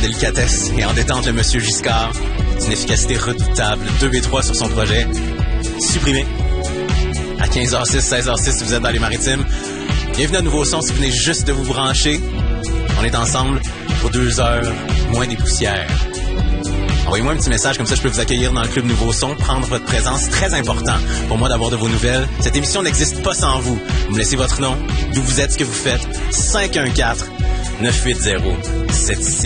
délicatesse et en détente le monsieur Giscard, d'une efficacité redoutable, 2B3 sur son projet, supprimé. À 15h06, 16h06 si vous êtes dans les maritimes. Bienvenue à Nouveau Son si vous venez juste de vous brancher. On est ensemble pour 2 heures, moins des poussières. Envoyez-moi un petit message, comme ça je peux vous accueillir dans le club Nouveau Son, prendre votre présence, très important pour moi d'avoir de vos nouvelles. Cette émission n'existe pas sans vous. Vous me laissez votre nom, d'où vous êtes, ce que vous faites. 514-980-76